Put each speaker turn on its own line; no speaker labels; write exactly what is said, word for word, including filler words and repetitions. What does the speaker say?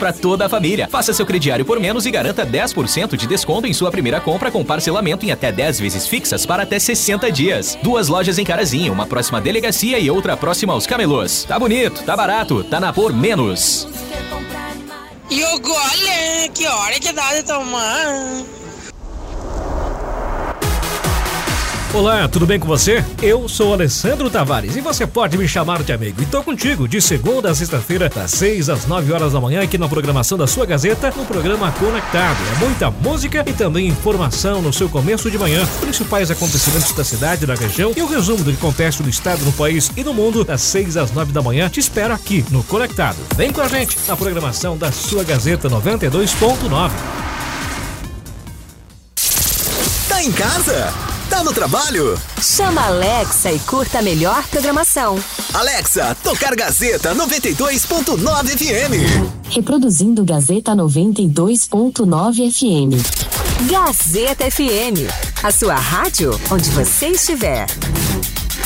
para toda a família. Faça seu crediário por menos e garanta dez por cento de desconto em sua primeira compra com parcelamento em até dez vezes fixas para até sessenta dias. Duas lojas em Carazinho, uma próxima à delegacia e outra próxima aos camelôs. Tá bonito, tá barato, tá na Por Menos.
E olha, que hora que dá de tomar?
Olá, tudo bem com você? Eu sou o Alessandro Tavares e você pode me chamar de amigo. E tô contigo de segunda a sexta-feira, das seis às nove horas da manhã, aqui na programação da sua Gazeta, no programa Conectado. É muita música e também informação no seu começo de manhã. Os principais acontecimentos da cidade, da região e o resumo do que acontece no estado, no país e no mundo, das seis às nove da manhã. Te espero aqui no Conectado. Vem com a gente na programação da sua Gazeta noventa e dois ponto nove.
Tá em casa? Tá no trabalho?
Chama a Alexa e curta a melhor programação.
Alexa, tocar Gazeta noventa e dois ponto nove F M.
Reproduzindo Gazeta noventa e dois ponto nove F M. Gazeta F M, a sua rádio onde você estiver.